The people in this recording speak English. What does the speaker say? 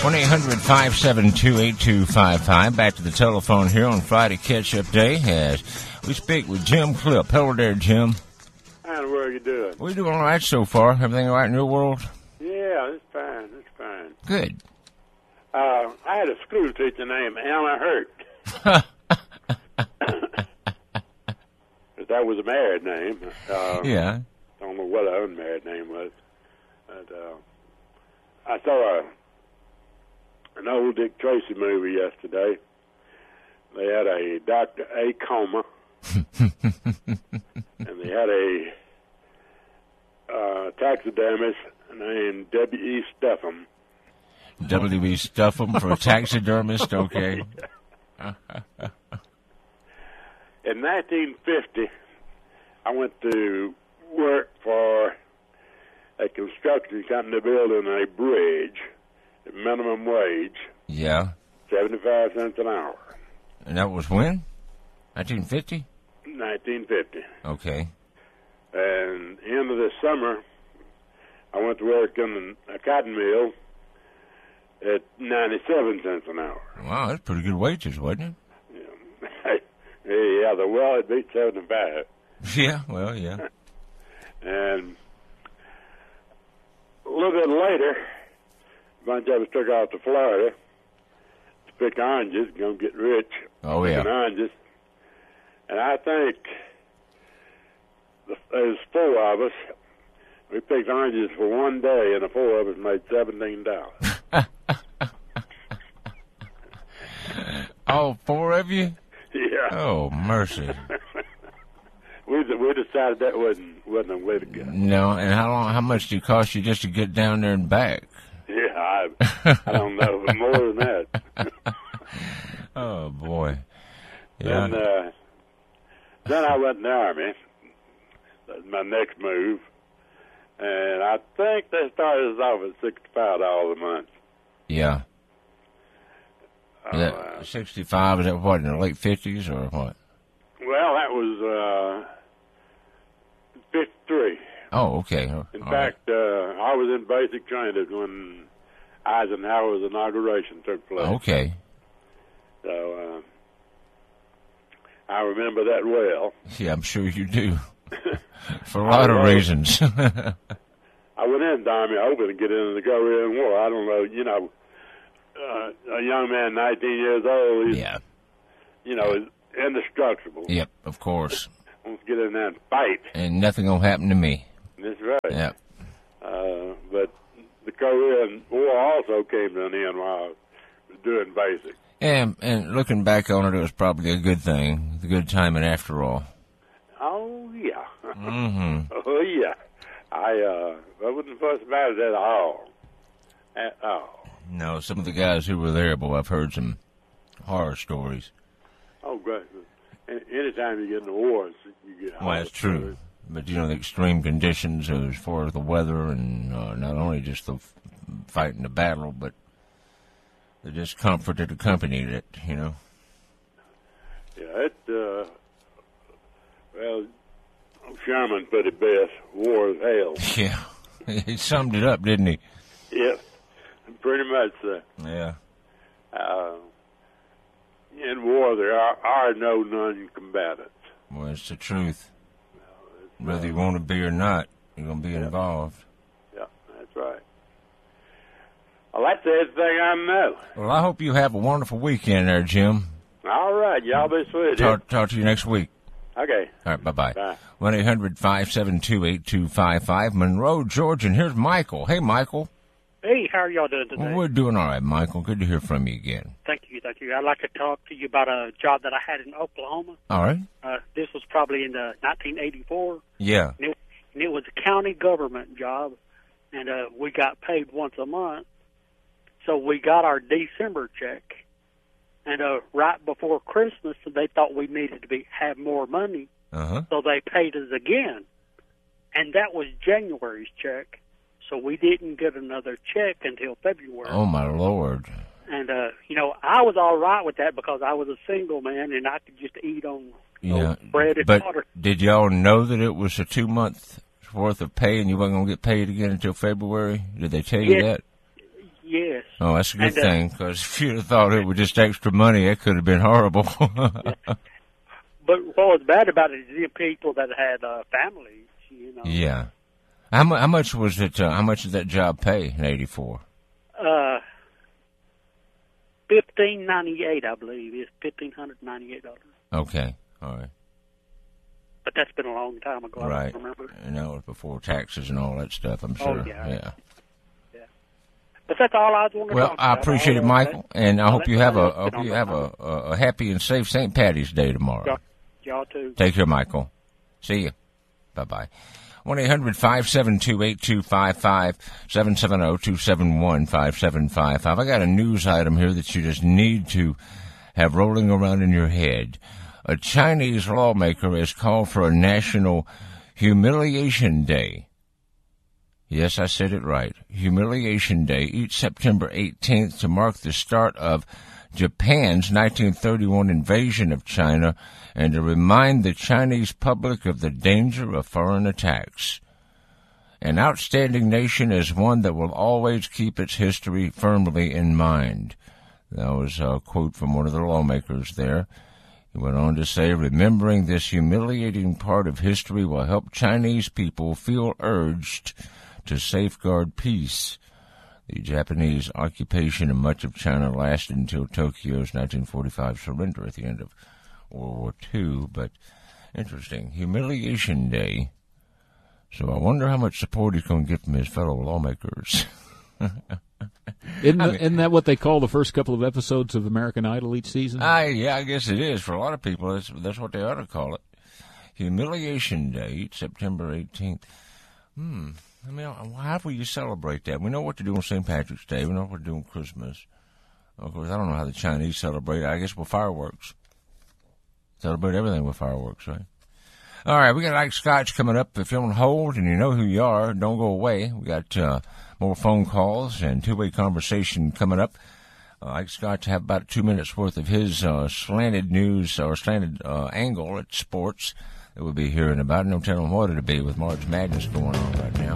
1-800-572-8255. Back to the telephone here on Friday Catch-Up Day as we speak with Jim Clip. Hello there, Jim. And what are you doing? We're doing all right so far. Everything all right in your world? Yeah, it's fine. It's fine. Good. I had a school teacher named Anna Hurt. That was a married name. Yeah. I don't know what her unmarried name was. But, I saw an old Dick Tracy movie yesterday. They had a Dr. A. Coma, and they had a taxidermist named W.E. Stuffum. W.E. Stuffum for a taxidermist, okay. In 1950, I went to work for a construction company building a bridge at minimum wage. Yeah. 75 cents an hour. And that was when? 1950? 1950. Okay. And end of the summer, I went to work in a cotton mill at 97 cents an hour. Wow, that's pretty good wages, wasn't it? Yeah, well, it beat 75. Yeah, well, yeah. And a little bit later, a bunch of us took off to Florida to pick oranges, gonna get rich. Oh, yeah. Picking oranges. And I think there's four of us. We picked oranges for one day, and the four of us made $17. All four of you? Yeah. Oh, mercy. We decided that wasn't a way to go. No, and how much did it cost you just to get down there and back? Yeah, I don't know, but more than that. Oh, boy. Yeah. Then I went in the Army. That's my next move. And I think they started us off at $65 a month. Yeah. 65, is that what, in the late 50s or what? Well, that was 53. Oh, okay. In fact, I was in basic training when Eisenhower's inauguration took place. Okay. So I remember that well. Yeah, I'm sure you do. For a lot of reasons. I went in the Army hoping to get into the Korean War. I don't know, a young man, 19 years old, he's, is indestructible. Yep, of course. Wants to get in there and fight. And nothing will happen to me. That's right. Yep. But the Korean War also came to an end while I was doing basic. And looking back on it was probably a good thing, a good timing after all. Oh, yeah. Mm-hmm. Oh, yeah. I wouldn't fuss about it at all. At all. No, some of the guys who were there, boy, I've heard some horror stories. Oh, great. Anytime you get in the war, you get horror. Well, that's true. Stories. But, the extreme conditions as far as the weather and not only just the fight in the battle, but the discomfort that accompanied it, Yeah, Sherman put it best, war is hell. Yeah, he summed it up, didn't he? Yep, pretty much so. Yeah. In war, there are no non-combatants. Well, it's the truth. Whether you want to be or not, you're going to be involved. Yeah, that's right. Well, that's everything I know. Well, I hope you have a wonderful weekend there, Jim. All right, y'all be sweet. Talk to you next week. Okay. All right, bye-bye. Bye. 1-800-572-8255, Monroe, Georgia. And here's Michael. Hey, Michael. Hey, how are y'all doing today? Well, we're doing all right, Michael. Good to hear from you again. Thank you. I'd like to talk to you about a job that I had in Oklahoma. All right. This was probably in 1984. Yeah. And it was a county government job, and we got paid once a month. So we got our December check, and right before Christmas, they thought we needed to have more money, so they paid us again. And that was January's check. So we didn't get another check until February. Oh, my Lord. And, I was all right with that because I was a single man and I could just eat on bread and water. But did y'all know that it was a 2-month worth of pay and you weren't going to get paid again until February? Did they tell you that? Yes. Oh, that's a good thing, because if you'd have thought it was just extra money, it could have been horrible. But what was bad about it is the people that had families, you know. Yeah. How much was it? How much did that job pay in '84? $1,598, I believe. It's $1,598. Okay. All right. But that's been a long time ago. Right. I don't remember. And that was before taxes and all that stuff, I'm sure. Oh, yeah. Yeah. But that's all I was wanting to talk about. Well, I appreciate it, Michael, and I hope you have a a happy and safe St. Patty's Day tomorrow. Y'all too. Take care, Michael. See you. Bye-bye. 1-800-572-8255, 770-271-5755. I got a news item here that you just need to have rolling around in your head. A Chinese lawmaker has called for a national humiliation day. Yes, I said it right. Humiliation Day, each September 18th, to mark the start of Japan's 1931 invasion of China and to remind the Chinese public of the danger of foreign attacks. An outstanding nation is one that will always keep its history firmly in mind. That was a quote from one of the lawmakers there. He went on to say, remembering this humiliating part of history will help Chinese people feel urged to safeguard peace. The Japanese occupation of much of China lasted until Tokyo's 1945 surrender at the end of World War II, but interesting. Humiliation Day. So I wonder how much support he's going to get from his fellow lawmakers. Isn't that what they call the first couple of episodes of American Idol each season? Yeah, I guess it is. For a lot of people, that's what they ought to call it. Humiliation Day, each September 18th. I mean, how will you celebrate that? We know what to do on St. Patrick's Day. We know what to do on Christmas. Of course, I don't know how the Chinese celebrate it. I guess with fireworks. Celebrate everything with fireworks, right? All right, we got Ike Scotch coming up. If you're on hold and you know who you are, don't go away. We got more phone calls and two-way conversation coming up. Ike Scotch have about 2 minutes worth of his slanted news or slanted angle at sports that we'll be hearing about. No telling what it'll be with March Madness going on right now.